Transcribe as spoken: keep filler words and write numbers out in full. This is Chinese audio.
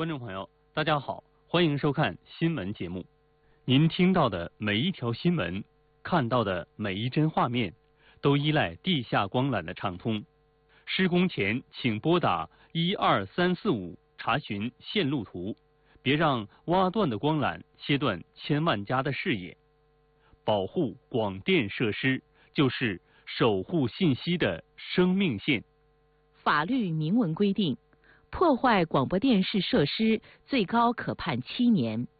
观众朋友，大家好，欢迎收看新闻节目。您听到的每一条新闻，看到的每一帧画面，都依赖地下光缆的畅通。施工前，请拨打一二三四五查询线路图，别让挖断的光缆切断千万家的视野。保护广电设施，就是守护信息的生命线。 法律明文规定，破坏广播电视设施最高可判七年。